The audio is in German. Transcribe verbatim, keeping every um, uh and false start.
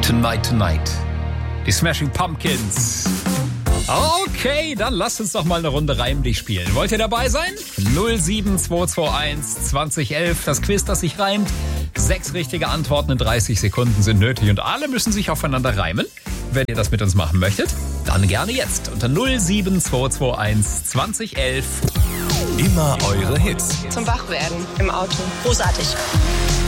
Tonight, Tonight. Die Smashing Pumpkins. Okay, dann lasst uns doch mal eine Runde Reim dich spielen. Wollt ihr dabei sein? null sieben zwei zwei eins zwanzig elf, das Quiz, das sich reimt. Sechs richtige Antworten in dreißig Sekunden sind nötig und alle müssen sich aufeinander reimen. Wenn ihr das mit uns machen möchtet, dann gerne jetzt unter null sieben zwei zwei eins zwanzig elf. Immer eure Hits. Zum Wachwerden im Auto. Großartig.